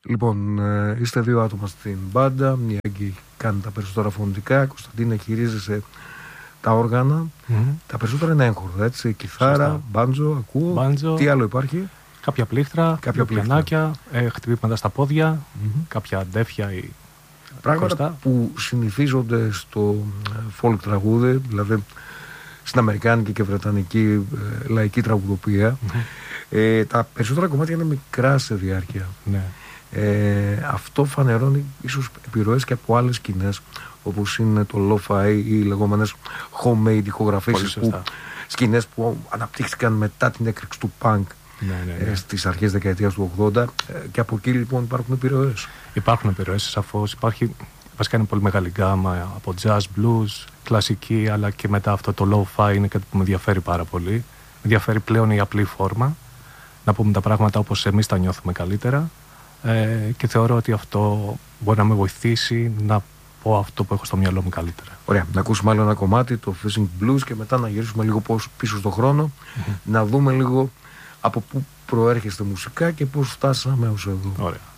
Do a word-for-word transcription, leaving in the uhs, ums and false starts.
Λοιπόν, ε, είστε δύο άτομα στην μπάντα. Η Άγκη κάνει τα περισσότερα φωνητικά. Κωνσταντίνα χειρίζεσαι τα όργανα. Mm-hmm. Τα περισσότερα είναι έγχορδα, έτσι. Κιθάρα, μπάντζο, ακούω. Μπάντζο, τι άλλο υπάρχει? Κάποια πλήκτρα, κάποια πιανάκια, ε, χτυπήματα στα πόδια, Mm-hmm. κάποια αντέφια ή πράγματα κοστά. Που συνηθίζονται στο folk τραγούδι, δηλαδή στην αμερικάνικη και βρετανική ε, λαϊκή τραγουδοποιία. Mm-hmm. Ε, τα περισσότερα κομμάτια είναι μικρά σε διάρκεια. Ναι. Ε, αυτό φανερώνει ίσως επιρροές και από άλλες σκηνές, όπως είναι το lo-fi ή οι λεγόμενες homemade ηχογραφήσεις, που, σκηνές που αναπτύχθηκαν μετά την έκρηξη του punk. Ναι, ναι, ναι. Ε, στις αρχές δεκαετίας του ογδόντα, ε, και από εκεί λοιπόν υπάρχουν επιρροές. Υπάρχουν επιρροές, σαφώς. Υπάρχει, βασικά είναι πολύ μεγάλη γκάμα από jazz, blues, κλασική, αλλά και μετά αυτό το lo-fi είναι κάτι που με ενδιαφέρει πάρα πολύ. Με ενδιαφέρει πλέον η απλή φόρμα, να πούμε τα πράγματα όπως εμείς τα νιώθουμε καλύτερα, ε, και θεωρώ ότι αυτό μπορεί να με βοηθήσει να πω αυτό που έχω στο μυαλό μου καλύτερα. Ωραία, να ακούσουμε άλλο ένα κομμάτι, το Fishing Blues, και μετά να γυρίσουμε λίγο πίσω στον χρόνο, mm-hmm. να δούμε λίγο από πού προέρχεστε μουσικά και πώς φτάσαμε ως εδώ. Ωραία.